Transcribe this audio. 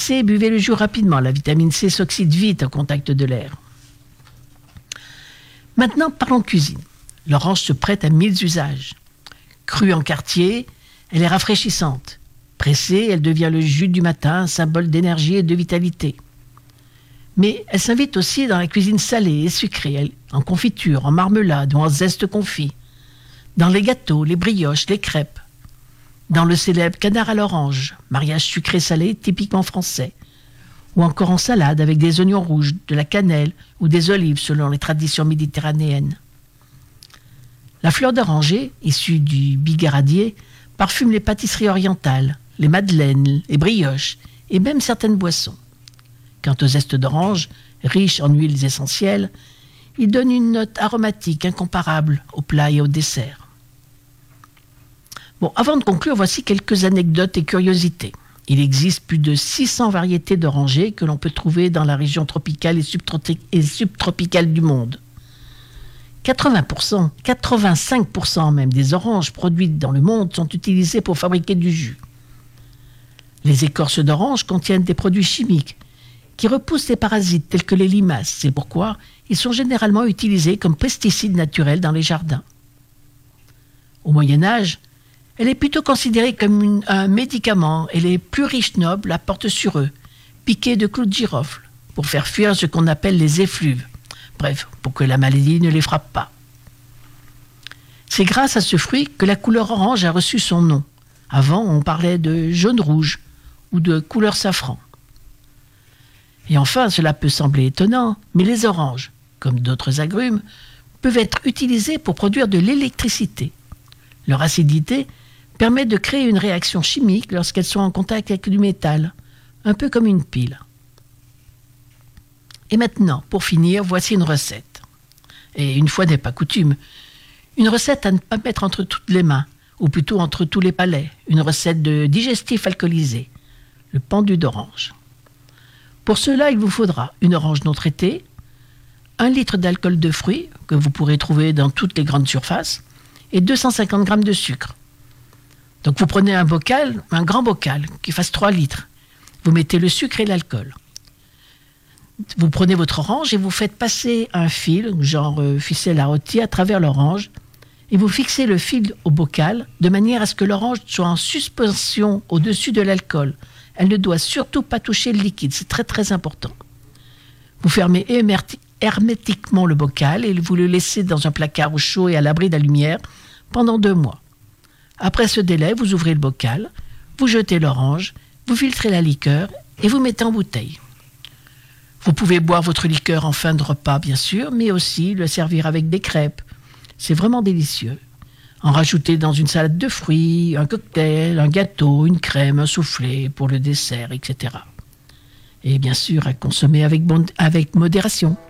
C, buvez le jus rapidement. La vitamine C s'oxyde vite au contact de l'air. Maintenant, parlons de cuisine. L'orange se prête à 1000 usages. Crue en quartier, elle est rafraîchissante. Pressée, elle devient le jus du matin, symbole d'énergie et de vitalité. Mais elle s'invite aussi dans la cuisine salée et sucrée, en confiture, en marmelade ou en zeste confit, dans les gâteaux, les brioches, les crêpes, dans le célèbre canard à l'orange, mariage sucré-salé typiquement français, ou encore en salade avec des oignons rouges, de la cannelle ou des olives selon les traditions méditerranéennes. La fleur d'oranger, issue du bigaradier, parfume les pâtisseries orientales, les madeleines, les brioches et même certaines boissons. Quant au zeste d'orange, riche en huiles essentielles, il donne une note aromatique incomparable aux plats et aux desserts. Bon, avant de conclure, voici quelques anecdotes et curiosités. Il existe plus de 600 variétés d'orangers que l'on peut trouver dans la région tropicale et subtropicale du monde. 80%, 85% même des oranges produites dans le monde sont utilisées pour fabriquer du jus. Les écorces d'orange contiennent des produits chimiques qui repoussent les parasites tels que les limaces. C'est pourquoi ils sont généralement utilisés comme pesticides naturels dans les jardins. Au Moyen-Âge, elle est plutôt considérée comme un médicament et les plus riches nobles la portent sur eux, piqués de clous de girofle, pour faire fuir ce qu'on appelle les effluves. Bref, pour que la maladie ne les frappe pas. C'est grâce à ce fruit que la couleur orange a reçu son nom. Avant, on parlait de jaune-rouge ou de couleur safran. Et enfin, cela peut sembler étonnant, mais les oranges, comme d'autres agrumes, peuvent être utilisées pour produire de l'électricité. Leur acidité permet de créer une réaction chimique lorsqu'elles sont en contact avec du métal, un peu comme une pile. Et maintenant, pour finir, voici une recette. Et une fois n'est pas coutume, une recette à ne pas mettre entre toutes les mains, ou plutôt entre tous les palais, une recette de digestif alcoolisé, le pendu d'orange. Pour cela, il vous faudra une orange non traitée, 1 litre d'alcool de fruits, que vous pourrez trouver dans toutes les grandes surfaces, et 250 g de sucre. Donc vous prenez un bocal, un grand bocal, qui fasse 3 litres. Vous mettez le sucre et l'alcool. Vous prenez votre orange et vous faites passer un fil, genre ficelle à rôti, à travers l'orange, et vous fixez le fil au bocal de manière à ce que l'orange soit en suspension au-dessus de l'alcool. Elle ne doit surtout pas toucher le liquide, c'est très très important. Vous fermez hermétiquement le bocal et vous le laissez dans un placard au chaud et à l'abri de la lumière pendant 2 mois. Après ce délai, vous ouvrez le bocal, vous jetez l'orange, vous filtrez la liqueur et vous mettez en bouteille. Vous pouvez boire votre liqueur en fin de repas, bien sûr, mais aussi le servir avec des crêpes. C'est vraiment délicieux. En rajouter dans une salade de fruits, un cocktail, un gâteau, une crème, un soufflé pour le dessert, etc. Et bien sûr, à consommer avec modération.